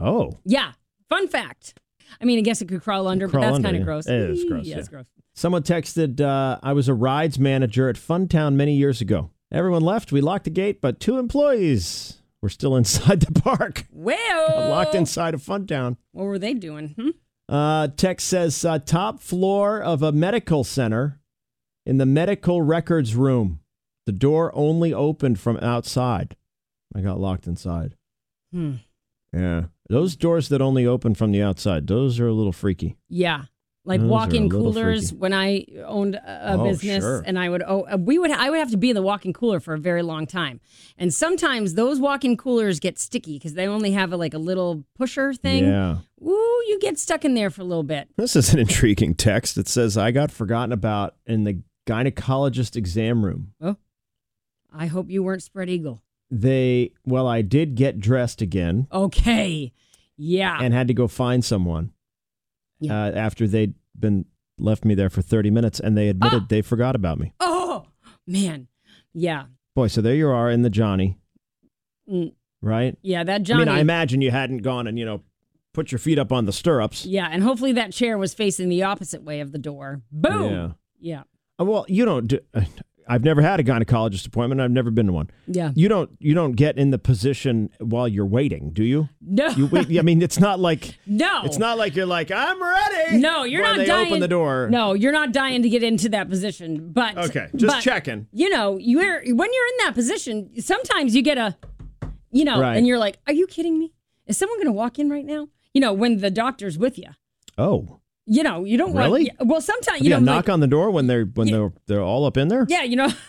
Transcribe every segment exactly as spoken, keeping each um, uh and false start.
Oh. Yeah. Fun fact. I mean, I guess it could crawl under, Crawl but that's under, kind of yeah. gross. It is gross, Yeah, yeah. it's gross. Someone texted, uh, I was a rides manager at Funtown many years ago. Everyone left. We locked the gate, but two employees were still inside the park. Well, Locked inside of Funtown. What were they doing? Hmm? Uh, text says, uh, top floor of a medical center in the medical records room. The door only opened from outside. I got locked inside. Hmm. Yeah. Those doors that only open from the outside, those are a little freaky. Yeah. Like Those are walk-in a little coolers freaky. when I owned a, a Oh, business, sure. and I would oh we would I would have to be in the walk-in cooler for a very long time, and sometimes those walk-in coolers get sticky because they only have a, like a little pusher thing. Yeah. Ooh, you get stuck in there for a little bit. This is an intriguing text. It says, I got forgotten about in the gynecologist exam room. Oh, I hope you weren't spread eagle. They, well, I did get dressed again Okay, yeah, and had to go find someone Yeah. uh, after they'd been left me there for thirty minutes, and they admitted Ah! they forgot about me. oh man, yeah, Boy, so there you are in the Johnny, Mm, right? yeah. That Johnny. I mean, I imagine you hadn't gone and, you know, put your feet up on the stirrups. yeah, and hopefully that chair was facing the opposite way of the door. Boom. Yeah. Yeah. Uh, Well, you don't do, uh, I've never had a gynecologist appointment. I've never been to one. Yeah. You don't you don't get in the position while you're waiting, do you? No. You wait. I mean, it's not like No. it's not like you're like, I'm ready. No, you're when not they dying. open the door. No, you're not dying to get into that position. But Okay, just but, checking. You know, you're when you're in that position, sometimes you get a, you know, Right. and you're like, "Are you kidding me? Is someone going to walk in right now?" You know, when the doctor's with you. Oh, You know, you don't Really? want. Well, sometimes you you know, knock like, on the door when they're when they're they're all up in there. yeah, you know.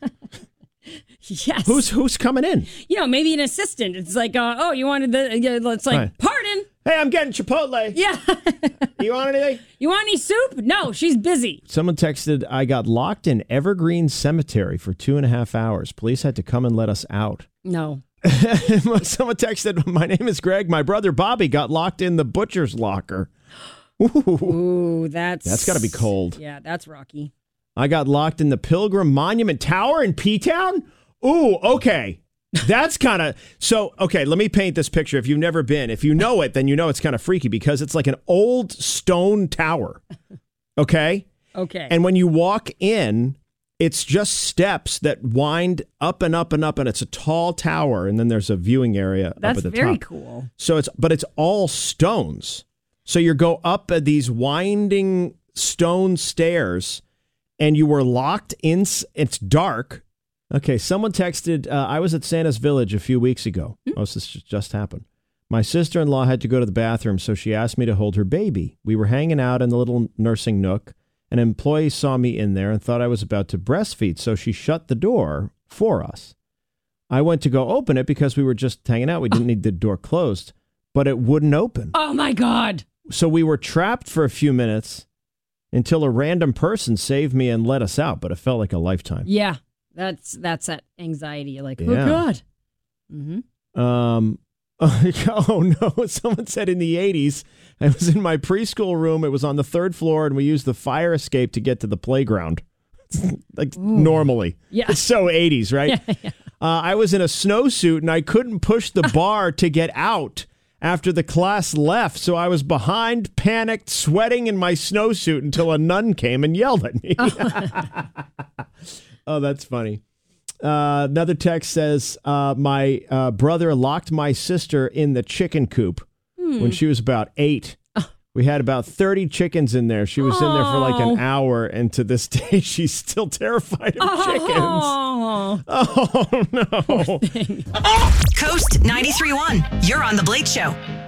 Yes. Who's who's coming in? You know, maybe an assistant. It's like, uh, oh, you wanted the. Uh, it's like, Right. pardon. Hey, I'm getting Chipotle. Yeah. You want anything? You want any soup? No, she's busy. Someone texted, I got locked in Evergreen Cemetery for two and a half hours. Police had to come and let us out. No. Someone texted, my name is Greg. My brother Bobby got locked in the butcher's locker. Ooh, Ooh, that's that's got to be cold. Yeah, that's rocky. I got locked in the Pilgrim Monument Tower in P-Town. Ooh, okay. That's kind of, so, okay, let me paint this picture. If you've never been, if you know it, then you know it's kind of freaky because it's like an old stone tower. Okay? Okay. And when you walk in, it's just steps that wind up and up and up, and it's a tall tower, and then there's a viewing area That's up at the very top. cool. So it's, but it's all stones. So you go up at these winding stone stairs, and you were locked in. It's dark. Okay, someone texted, uh, I was at Santa's Village a few weeks ago. Oh, this just happened. My sister-in-law had to go to the bathroom, so she asked me to hold her baby. We were hanging out in the little nursing nook. An employee saw me in there and thought I was about to breastfeed, so she shut the door for us. I went to go open it because we were just hanging out. We didn't need the door closed, but it wouldn't open. Oh, my God. So we were trapped for a few minutes until a random person saved me and let us out, but it felt like a lifetime. Yeah, that's that's that anxiety. You're like, oh, Yeah. God. Mm-hmm. Um, oh, no. Someone said in the eighties, I was in my preschool room. It was on the third floor, and we used the fire escape to get to the playground. Like Ooh. normally. Yeah. It's so eighties, right? Yeah, yeah. Uh, I was in a snowsuit, and I couldn't push the bar to get out after the class left. So I was behind, panicked, sweating in my snowsuit until a nun came and yelled at me. Oh, that's funny. Uh, another text says, uh, my uh, brother locked my sister in the chicken coop Hmm. when she was about eight. We had about thirty chickens in there. She was in there for like an Oh. hour, and to this day, she's still terrified of chickens. Oh, Oh, no. Coast ninety-three point one. You're on The Blake Show.